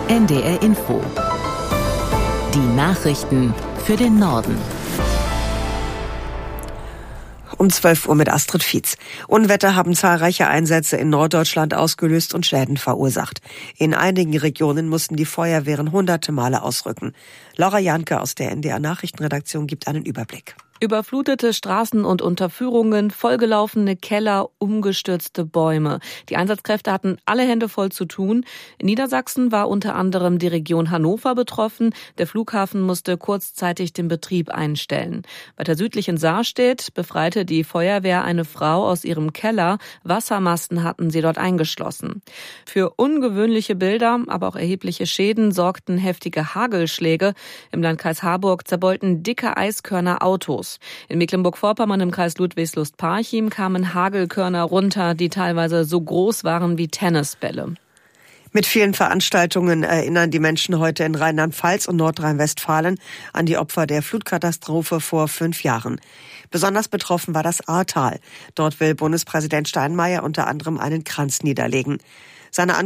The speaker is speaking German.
NDR Info. Die Nachrichten für den Norden. Um 12 Uhr mit Astrid Fietz. Unwetter haben zahlreiche Einsätze in Norddeutschland ausgelöst und Schäden verursacht. In einigen Regionen mussten die Feuerwehren hunderte Male ausrücken. Laura Janke aus der NDR Nachrichtenredaktion gibt einen Überblick. Überflutete Straßen und Unterführungen, vollgelaufene Keller, umgestürzte Bäume. Die Einsatzkräfte hatten alle Hände voll zu tun. In Niedersachsen war unter anderem die Region Hannover betroffen. Der Flughafen musste kurzzeitig den Betrieb einstellen. Weiter südlich in Sarstedt befreite die Feuerwehr eine Frau aus ihrem Keller. Wassermasten hatten sie dort eingeschlossen. Für ungewöhnliche Bilder, aber auch erhebliche Schäden sorgten heftige Hagelschläge. Im Landkreis Harburg zerbeulten dicke Eiskörner Autos. In Mecklenburg-Vorpommern im Kreis Ludwigslust-Parchim kamen Hagelkörner runter, die teilweise so groß waren wie Tennisbälle. Mit vielen Veranstaltungen erinnern die Menschen heute in Rheinland-Pfalz und Nordrhein-Westfalen an die Opfer der Flutkatastrophe vor 5 Jahren. Besonders betroffen war das Ahrtal. Dort will Bundespräsident Steinmeier unter anderem einen Kranz niederlegen. Seine